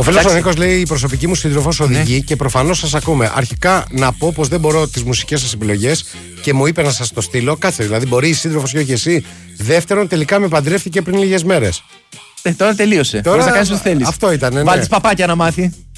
Ο φίλος ο Νίκος λέει: η προσωπική μου σύντροφος οδηγεί και προφανώς σας ακούμε. Αρχικά να πω πως δεν μπορώ τις μουσικές σας επιλογές και μου είπε να σας το στείλω. Κάτσε, δηλαδή μπορεί η σύντροφος και όχι εσύ. Δεύτερον, τελικά με παντρεύτηκε πριν λίγες μέρες. Τώρα τελείωσε. Τώρα να κάνεις ό,τι θέλεις. Αυτό ήταν. Ναι. Βάλεις παπάκια να μάθει.